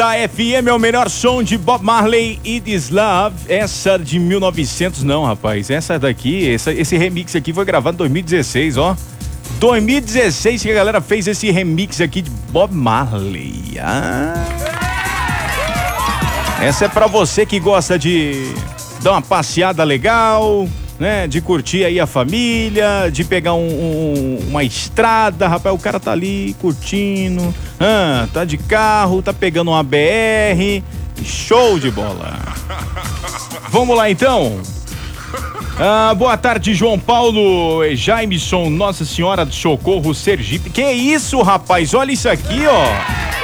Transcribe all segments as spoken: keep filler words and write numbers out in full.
Gazeta F M é o melhor som de Bob Marley e This Love. Essa de mil e novecentos, não, rapaz. Essa daqui, essa, esse remix aqui foi gravado em dois mil e dezesseis, ó. dois mil e dezesseis que a galera fez esse remix aqui de Bob Marley. Ah. Essa é pra você que gosta de dar uma passeada legal, né? De curtir aí a família, de pegar um, um, uma estrada, rapaz, o cara tá ali curtindo, ah, tá de carro, tá pegando uma B R, show de bola. Vamos lá então. Ah, boa tarde, João Paulo, Jaimson, Nossa Senhora do Socorro, Sergipe. Que isso, rapaz, olha isso aqui, ó.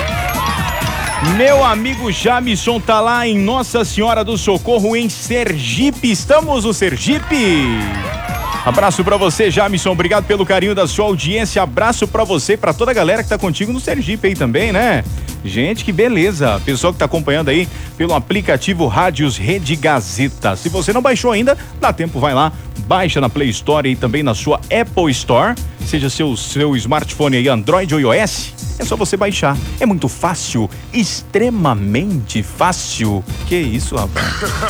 Meu amigo Jamison tá lá em Nossa Senhora do Socorro, em Sergipe. Estamos no Sergipe. Abraço pra você, Jamison. Obrigado pelo carinho da sua audiência. Abraço pra você e pra toda a galera que tá contigo no Sergipe aí também, né? Gente, que beleza. Pessoal que tá acompanhando aí pelo aplicativo Rádios Rede Gazeta. Se você não baixou ainda, dá tempo, vai lá. Baixa na Play Store e também na sua Apple Store. Seja seu, seu smartphone aí, Android ou iOS. É só você baixar. É muito fácil, extremamente fácil. Que isso, rapaz?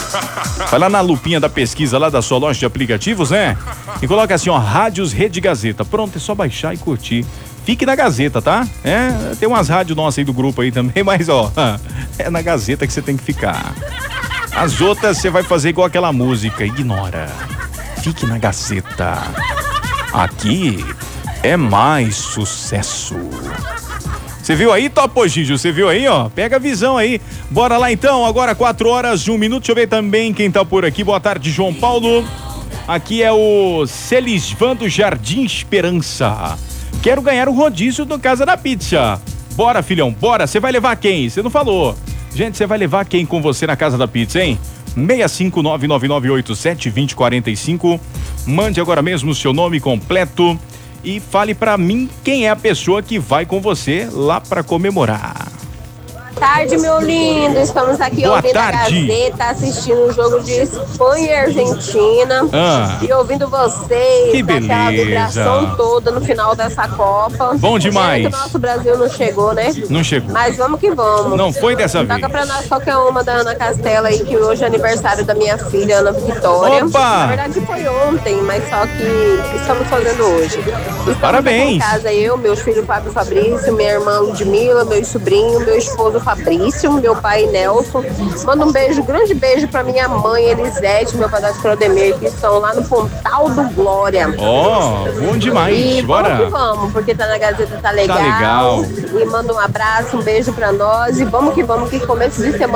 Vai lá na lupinha da pesquisa lá da sua loja de aplicativos, né? E coloca assim, ó, Rádios Rede Gazeta. Pronto, é só baixar e curtir. Fique na Gazeta, tá? É, tem umas rádios nossas aí do grupo aí também, mas ó, é na Gazeta que você tem que ficar. As outras você vai fazer igual aquela música, ignora. Fique na Gazeta. Aqui é mais sucesso. Você viu aí, Topo Gigio? Você viu aí, ó? Pega a visão aí. Bora lá então, agora quatro horas, um minuto. Deixa eu ver também quem tá por aqui. Boa tarde, João Paulo. Aqui é o Celisvando Jardim Esperança. Quero ganhar o rodízio do Casa da Pizza. Bora, filhão, bora. Você vai levar quem? Você não falou. Gente, você vai levar quem com você na Casa da Pizza, hein? seis cinco nove nove nove oito sete dois zero quatro cinco. Mande agora mesmo o seu nome completo e fale pra mim quem é a pessoa que vai com você lá pra comemorar. Boa tarde, meu lindo. Estamos aqui Boa ouvindo tarde. a Gazeta, assistindo o jogo de Espanha e Argentina. Ah. E ouvindo vocês, Que aquela beleza. vibração toda no final dessa Copa. Bom demais. Pena que o nosso Brasil não chegou, né? Não chegou. Mas vamos que vamos. Não foi dessa vez. Toca pra nós qualquer uma da Ana Castela aí, que hoje é aniversário da minha filha, Ana Vitória. Opa! Na verdade foi ontem, mas só que estamos fazendo hoje. Estamos Parabéns. aqui em casa, eu, meus filhos Fábio e Fabrício, minha irmã Ludmila, meu sobrinho, meu esposo Fabrício, meu pai Nelson. Manda um beijo, grande beijo pra minha mãe Elisete, meu padrasto Claudemir, que estão lá no Pontal do Glória. Ó, oh, bom demais. E Bora. vamos que vamos, porque tá na Gazeta, tá legal. Tá legal. E manda um abraço, um beijo pra nós. E vamos que vamos, que começo de semana